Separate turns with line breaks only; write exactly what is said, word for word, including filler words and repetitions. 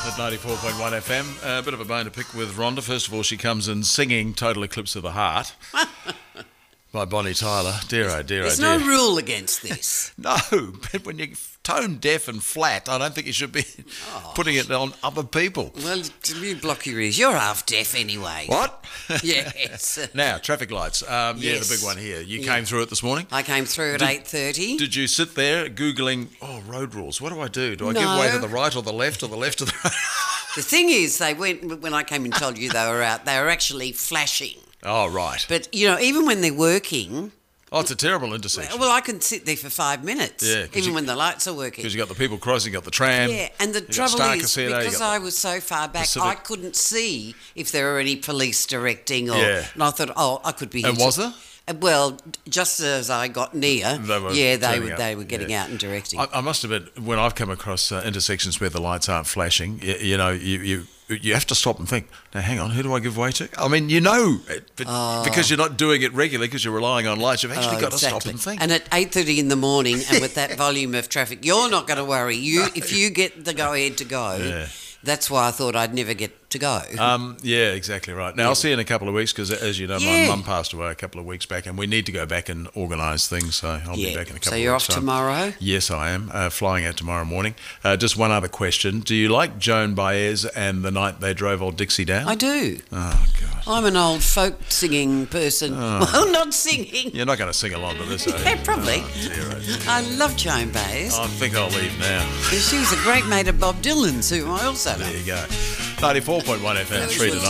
At ninety-four point one F M, a bit of a bone to pick with Rhonda. First of all, she comes in singing Total Eclipse of the Heart by Bonnie Tyler. Dear, oh dear,
There's
oh dear.
no rule against this.
No, but when you're tone deaf and flat, I don't think you should be
Oh.
putting it on other people.
Well, you block your ears. You're half deaf anyway.
What?
Yes.
Now, traffic lights. Um, Yeah,
Yes.
the big one here. You
Yeah.
came through it this morning.
I came through at eight thirty.
Did you sit there Googling, oh, road rules, what do I do? Do I give
No.
way to the right or the left or the left or the right?
The thing is, they went when I came and told you they were out. They were actually flashing.
Oh, right.
But you know, even when they're working,
Oh, it's a terrible intersection.
well, I can sit there for five minutes.
Yeah, 'cause
even
you-
when the lights are working.
Because you got the people crossing, you got the tram.
Yeah, and the
you got
trouble
Star
is,
Casino, you
because
got
I
the-
was so far back,
Pacific.
I couldn't see if there were any police directing or.
Yeah.
And I thought, oh, I could be.
And
here
was
to-
there?
Uh, Well, just as I got near,
They were
yeah, they
turning
were
up,
they were getting
yeah.
out and directing.
I, I must admit, when I've come across uh, intersections where the lights aren't flashing, you, you know, you, you you have to stop and think, now hang on, who do I give way to? I mean, you know, it, but because you're not doing it regularly, because you're relying on lights, you've actually
Oh,
got
exactly.
to stop and think.
And at eight thirty in the morning, and with that volume of traffic, you're not going to worry. You, if you get the go ahead to go,
Yeah.
that's why I thought I'd never get to go.
Um, yeah, exactly right. Now, I'll see you in a couple of weeks because, as you know,
Yeah.
my mum passed away a couple of weeks back and we need to go back and organise things, so I'll be
Yeah.
back in a couple
So
of
you're
weeks.
off tomorrow?
Yes, I am, uh, flying out tomorrow morning. Uh, just one other question. Do you like Joan Baez and The Night They Drove Old Dixie Down?
I do.
Oh, God.
I'm an old folk singing person. Well, not singing.
You're not going to sing along to this, are you?
Yeah, probably.
Oh, dear, oh, dear.
I love Joan Baez.
I think I'll leave now.
She was a great mate of Bob Dylan's, who I also
There
love.
you go. ninety-four point one F M, three to nine.